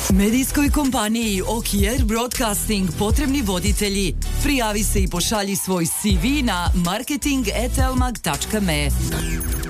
Medijskoj kompaniji Okier Broadcasting potrebni voditelji. Prijavi se i pošalji svoj CV na marketing@elmag.me.